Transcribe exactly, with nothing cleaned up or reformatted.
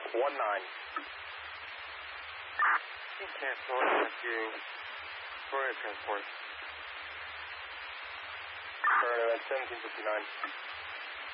one nine. Cancel, thank you. Go ahead, transport. Alright, seventeen fifty-nine.